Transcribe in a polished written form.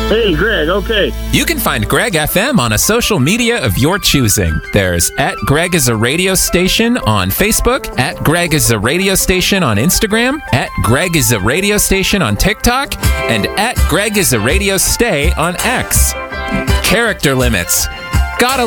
Hey, Greg, okay. You can find Greg FM on a social media of your choosing. There's @Greg is a Radio Station on Facebook, @Greg is a Radio Station on Instagram, @Greg is a Radio Station on TikTok, and @Greg is a Radio Stay on X. Character limits. Gotta